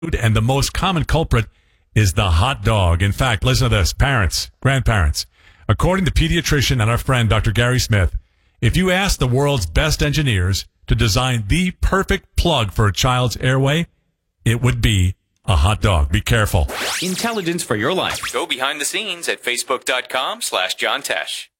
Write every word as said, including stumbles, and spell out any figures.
and the most common culprit is the hot dog. In fact, listen to this. Parents, grandparents, according to pediatrician and our friend Doctor Gary Smith, if you ask the world's best engineers to design the perfect plug for a child's airway, it would be a hot dog. Be careful. Intelligence for your life. Go behind the scenes at facebook.com slash John Tesh.